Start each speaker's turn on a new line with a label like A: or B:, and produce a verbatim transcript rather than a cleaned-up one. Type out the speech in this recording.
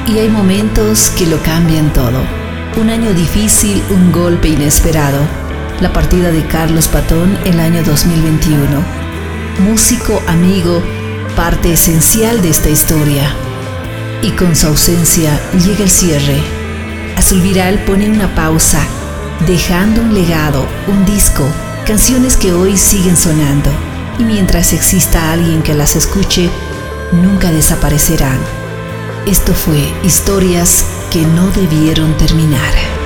A: Y hay momentos que lo cambian todo. Un año difícil, un golpe inesperado. La partida de Carlos Patton el año dos mil veintiuno. Músico, amigo, parte esencial de esta historia. Y con su ausencia llega el cierre. Azul Viral pone una pausa, dejando un legado, un disco, canciones que hoy siguen sonando. Y mientras exista alguien que las escuche, nunca desaparecerán. Esto fue Historias que no debieron terminar.